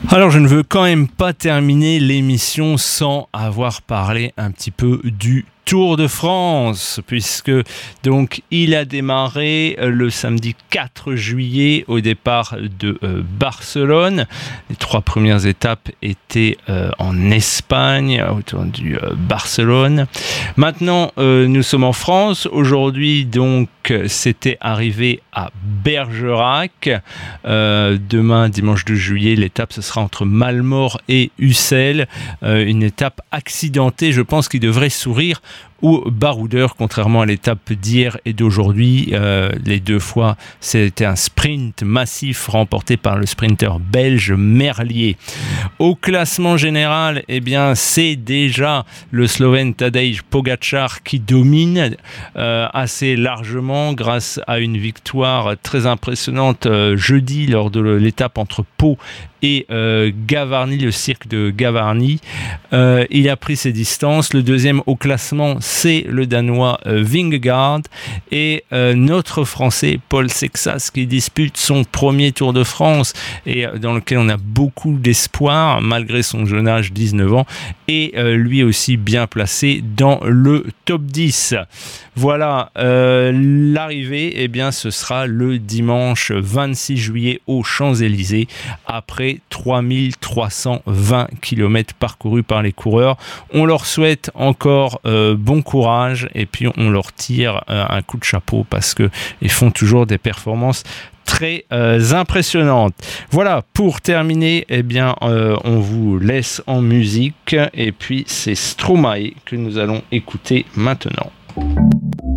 Alors je ne veux quand même pas terminer l'émission sans avoir parlé un petit peu du Tour de France, puisque donc il a démarré le samedi 4 juillet au départ de Barcelone. Les 3 premières étapes étaient en Espagne, autour du Barcelone. Maintenant, nous sommes en France. Aujourd'hui, donc, c'était arrivé à Bergerac. Demain, dimanche 2 juillet, l'étape, ce sera entre Malmort et Ussel. Une étape accidentée, je pense qu'il devrait sourire ou baroudeur, contrairement à l'étape d'hier et d'aujourd'hui. Les 2 fois, c'était un sprint massif remporté par le sprinter belge Merlier. Au classement général, eh bien, c'est déjà le Slovène Tadej Pogačar qui domine assez largement grâce à une victoire très impressionnante jeudi lors de l'étape entre Pau et Gavarnie, le cirque de Gavarnie. Il a pris ses distances. Le deuxième au classement, c'est le Danois Vingegaard et notre Français Paul Sexas qui dispute son premier Tour de France et dans lequel on a beaucoup d'espoir malgré son jeune âge, 19 ans, et lui aussi bien placé dans le top 10. Voilà, l'arrivée, eh bien, ce sera le dimanche 26 juillet aux Champs-Élysées après 3320 km parcourus par les coureurs. On leur souhaite encore bon courage et puis on leur tire un coup de chapeau parce qu'ils font toujours des performances très impressionnantes. Voilà, pour terminer, eh bien, on vous laisse en musique et puis c'est Stromae que nous allons écouter maintenant.